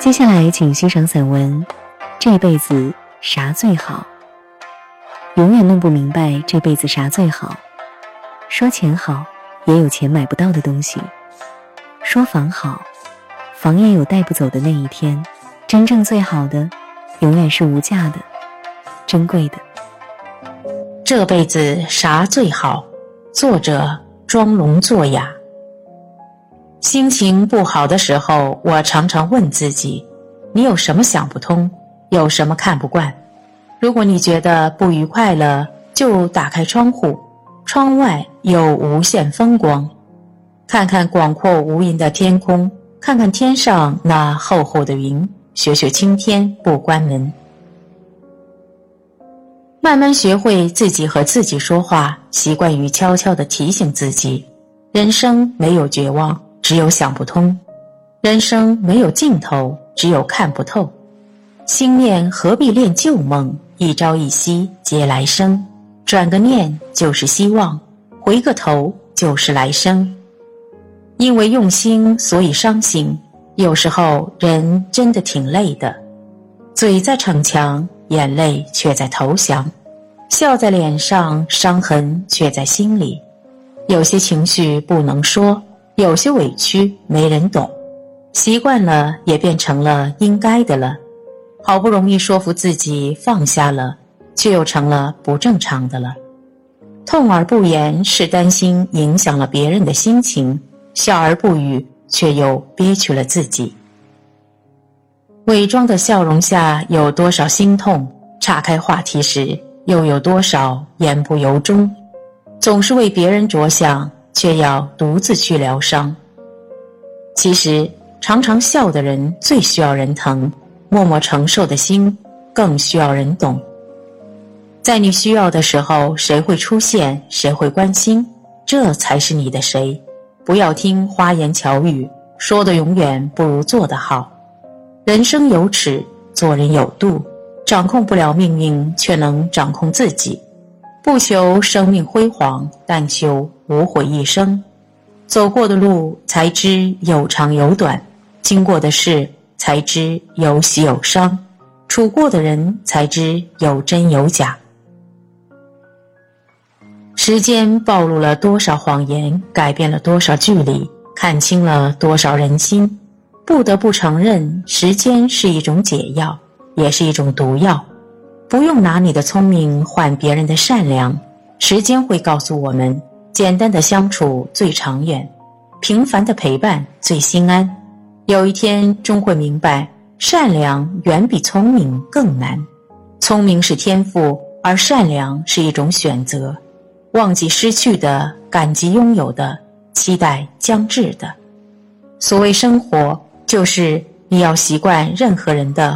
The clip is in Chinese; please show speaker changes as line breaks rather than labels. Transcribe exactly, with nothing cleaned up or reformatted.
接下来请欣赏散文《这辈子啥最好》。永远弄不明白这辈子啥最好。说钱好，也有钱买不到的东西；说房好，房也有带不走的那一天。真正最好的，永远是无价的、珍贵的。
这辈子啥最好？作者庄龙作雅。心情不好的时候，我常常问自己，你有什么想不通，有什么看不惯？如果你觉得不愉快了，就打开窗户，窗外有无限风光，看看广阔无垠的天空，看看天上那厚厚的云，学学青天不关门。慢慢学会自己和自己说话，习惯于悄悄地提醒自己，人生没有绝望，只有想不通；人生没有尽头，只有看不透。心念何必恋旧梦，一朝一夕皆来生。转个念就是希望，回个头就是来生。因为用心，所以伤心。有时候人真的挺累的，嘴在逞强，眼泪却在投降，笑在脸上，伤痕却在心里。有些情绪不能说，有些委屈没人懂，习惯了也变成了应该的了。好不容易说服自己放下了，却又成了不正常的了。痛而不言是担心影响了别人的心情，笑而不语却又憋屈了自己。伪装的笑容下有多少心痛，岔开话题时又有多少言不由衷。总是为别人着想，却要独自去疗伤。其实常常笑的人最需要人疼，默默承受的心更需要人懂。在你需要的时候，谁会出现，谁会关心，这才是你的谁。不要听花言巧语，说的永远不如做得好。人生有尺，做人有度，掌控不了命运，却能掌控自己。不求生命辉煌，但求无悔一生。走过的路才知有长有短，经过的事才知有喜有伤，处过的人才知有真有假。时间暴露了多少谎言，改变了多少距离，看清了多少人心。不得不承认，时间是一种解药，也是一种毒药。不用拿你的聪明换别人的善良，时间会告诉我们，简单的相处最长远，平凡的陪伴最心安。有一天终会明白，善良远比聪明更难。聪明是天赋，而善良是一种选择。忘记失去的，感激拥有的，期待将至的。所谓生活，就是你要习惯任何人的